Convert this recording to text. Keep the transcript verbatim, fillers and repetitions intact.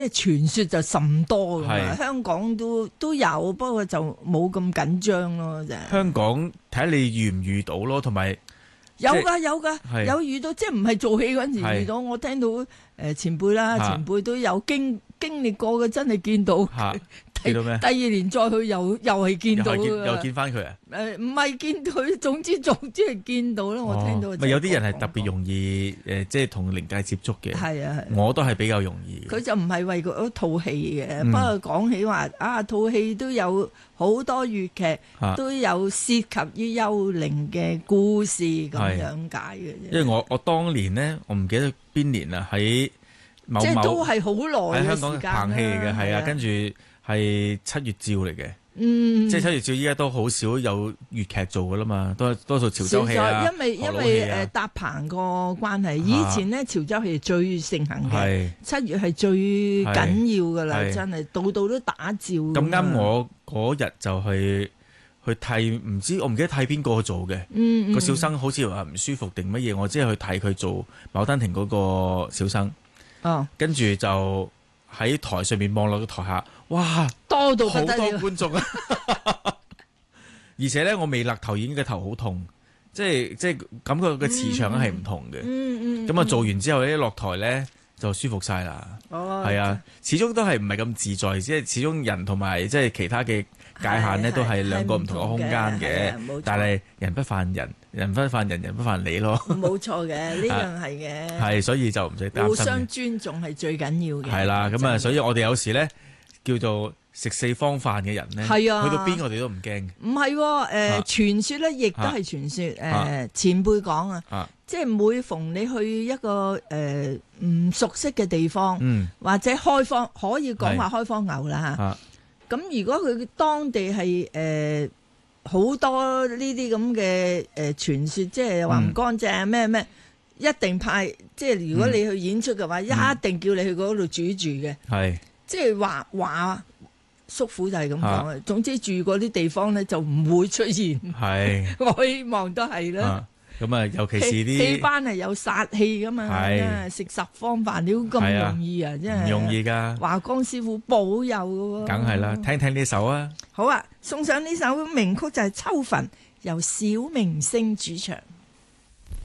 即係傳說就甚多㗎嘛， 係香港都都有，不過就冇咁緊張咯，就係。 香港睇下你遇唔遇到咯，同埋有㗎有㗎， 係有遇到，即係唔係做戲嗰陣時係遇到，我聽到誒前輩啦， 嚇前輩都有經經歷過嘅，真係見到。 嚇第見到咩？ 第二年再去又又係見到又係見㗎又見翻佢啊！ 誒唔係見到佢，總之總之係見到啦。我聽到哦咪有啲人係特別容易誒，即係同靈界接觸嘅。 係啊係。 我都係比較容易。 佢就唔係為嗰套戲嘅， 嗯不過講起話啊，套戲都有好多粵劇嚇都有涉及於幽靈嘅故事咁係樣解嘅啫。 因為我我當年咧，我唔記得邊年啦，喺某即係某都係好耐嘅喺香港時間棚戲嚟嘅， 啦係啊，跟住係七月照嚟嘅， 嗯， 即係七月照依家都好少有粵劇做噶啦嘛，多多數潮州戲啊， 因為因學佬為戲啊誒搭棚個關係，以前咧潮州戲最盛行嘅， 係七月係最緊要噶啦， 係真係度度都打照。咁咁啱，我嗰日就去去替唔知我唔記得替邊個做嘅， 嗯嗯個小生好似話唔舒服定乜嘢，我只係去替佢做牡丹亭嗰個小生， 哦跟住就喺台上面望落個台下，哇！ 多到好多不得了， 觀眾啊！而且咧，我未勒頭已經個頭好痛，即係即係感覺個磁場係唔同嘅。 嗯嗯， 咁啊、做完之後咧，落台咧就舒服晒啦。 哦係啊，始終都係唔係咁自在，即係始終人同埋即係其他嘅界限咧，都係兩個唔同嘅空間係嘅啊冇錯。 但係人不犯人，人不犯人，人不犯你咯。 冇錯嘅，呢樣係嘅， 係，所以就唔使擔互心嘅。 相尊重係最緊要嘅。 係啦，咁啊， 真係所以我哋有時咧叫做食四方飯嘅人咧， 係啊去到邊我哋都唔驚嘅。 唔係喎，誒啊傳說咧，亦都係傳說。 啊誒前輩講啊， 啊， 即係每逢你去一個誒唔熟悉嘅地方， 嗯， 或者開荒，可以講話開荒牛啦嚇。 啊， 咁如果佢當地係誒好多呢啲咁嘅誒傳說，即係話唔乾淨咩咩，一定派，即係如果你去演出嘅話，一定叫你去嗰度煮住嘅。 係。 即係話話叔父就係咁講啊。總之住嗰啲地方咧就唔會出現， 係我希望都係啦。 啊，咁啊，尤其是戲戲啲班係有殺氣噶嘛， 係啊食十方飯料咁容易啊，真係唔容易㗎， 華光師傅保佑嘅喎。 梗係啦，聽聽呢首啊。 好啊，送上呢首名曲就係《秋墳》，由小明星主唱。